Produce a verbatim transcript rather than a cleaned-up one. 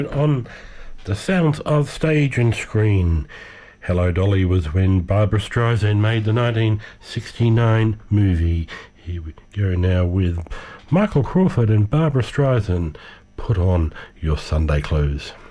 On the sounds of stage and screen. Hello Dolly was when Barbra Streisand made the nineteen sixty-nine movie. Here we go now with Michael Crawford and Barbra Streisand. Put on your Sunday clothes.